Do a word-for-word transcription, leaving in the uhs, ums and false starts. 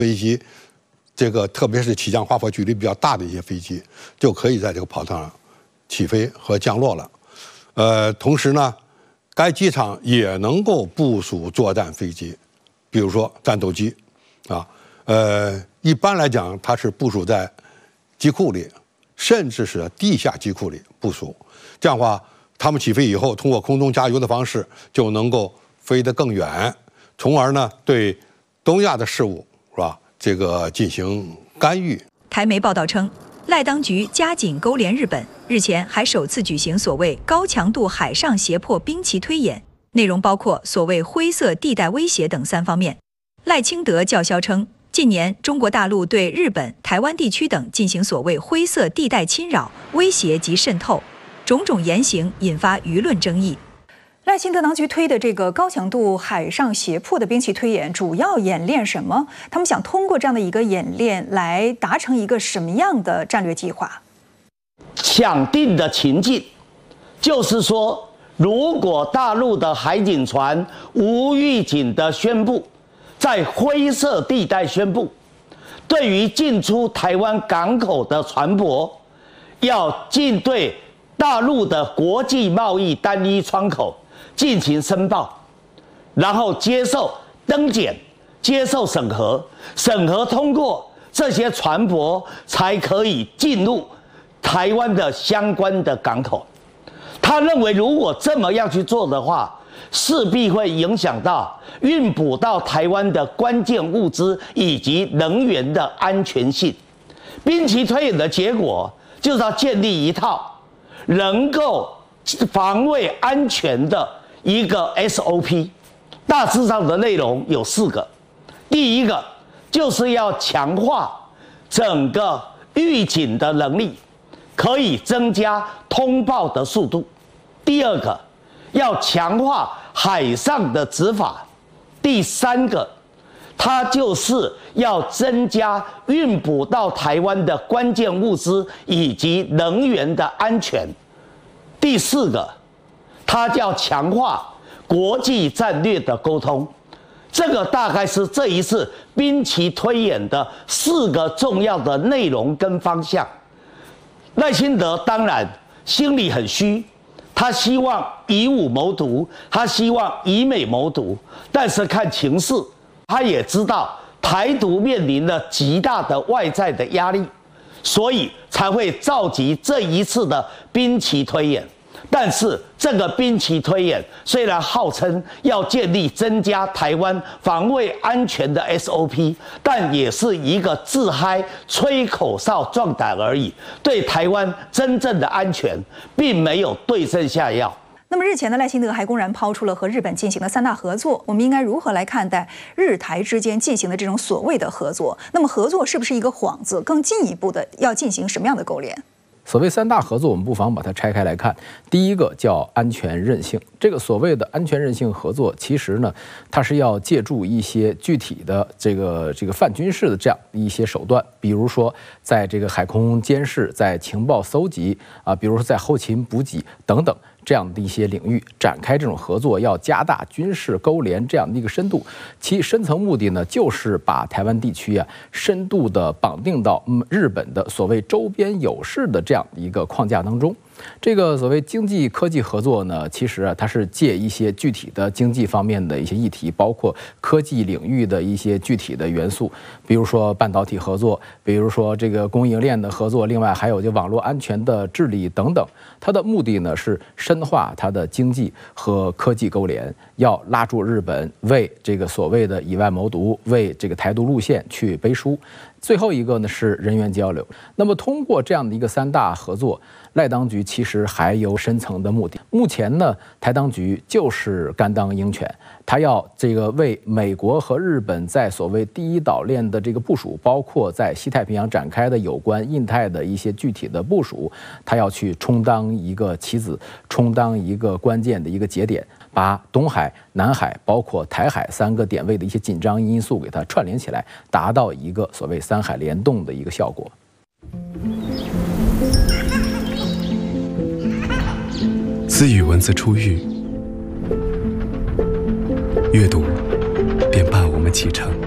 飞机，这个特别是起降滑坡距离比较大的一些飞机，就可以在这个跑道上起飞和降落了。呃，同时呢，该机场也能够部署作战飞机，比如说战斗机，啊，呃，一般来讲它是部署在机库里，甚至是地下机库里部署。这样的话，他们起飞以后，通过空中加油的方式，就能够飞得更远，从而呢对东亚的事务是吧，这个进行干预。 台媒报道称，赖当局加紧勾连日本，日前还首次举行所谓高强度海上胁迫兵棋推演，内容包括所谓灰色地带威胁等三方面。赖清德叫嚣称，近年中国大陆对日本、台湾地区等进行所谓灰色地带侵扰、威胁及渗透，种种言行引发舆论争议。 赖清德当局推的这个高强度海上胁迫的兵棋推演，主要演练什么？他们想通过这样的一个演练来达成一个什么样的战略计划？ 想定的情境就是说，如果大陆的海警船无预警的宣布，在灰色地带宣布，对于进出台湾港口的船舶，要进对大陆的国际贸易单一窗口进行申报，然后接受登检，接受审核，审核通过，这些船舶才可以进入台湾的相关的港口。他认为，如果这么样去做的话，势必会影响到运补到台湾的关键物资以及能源的安全性。兵棋推演的结果就是要建立一套能够防卫安全的一个 S O P， 大致上的内容有四个。第一个就是要强化整个预警的能力，可以增加通报的速度。第二个要强化海上的执法。第三个，它就是要增加运补到台湾的关键物资以及能源的安全。第四个，它要强化国际战略的沟通。这个大概是这一次兵棋推演的四个重要的内容跟方向。赖清德当然心里很虚，他希望以武谋独，他希望以美谋独，但是看情势，他也知道台独面临了极大的外在的压力，所以才会召集这一次的兵棋推演。但是这个兵棋推演虽然号称要建立增加台湾防卫安全的 S O P， 但也是一个自嗨、吹口哨、壮胆而已，对台湾真正的安全并没有对症下药。 那么日前的赖清德还公然抛出了和日本进行的三大合作，我们应该如何来看待日台之间进行的这种所谓的合作？那么合作是不是一个幌子？更进一步的要进行什么样的勾连？ 所谓三大合作，我们不妨把它拆开来看。第一个叫安全韧性，这个所谓的安全韧性合作，其实呢，它是要借助一些具体的这个这个泛军事的这样一些手段，比如说在这个海空监视、在情报搜集啊，比如说在后勤补给等等这样的一些领域展开这种合作，要加大军事勾连这样的一个深度。其深层目的呢，就是把台湾地区啊深度的绑定到日本的所谓周边有事的这样一个框架当中。这个所谓经济科技合作呢，其实啊，它是借一些具体的经济方面的一些议题，包括科技领域的一些具体的元素，比如说半导体合作，比如说这个供应链的合作，另外还有就网络安全的治理等等。它的目的呢是深化它的经济和科技勾连，要拉住日本为这个所谓的以外谋独、为这个台独路线去背书。最后一个呢是人员交流。那么通过这样的一个三大合作，赖当局其实还有深层的目的。目前呢，台当局就是甘当鹰犬，他要这个为美国和日本在所谓第一岛链的这个部署，包括在西太平洋展开的有关印太的一些具体的部署，他要去充当一个棋子，充当一个关键的一个节点，把东海、南海包括台海三个点位的一些紧张因素给它串联起来，达到一个所谓三海联动的一个效果。 私语文字出狱，阅读便伴我们启程。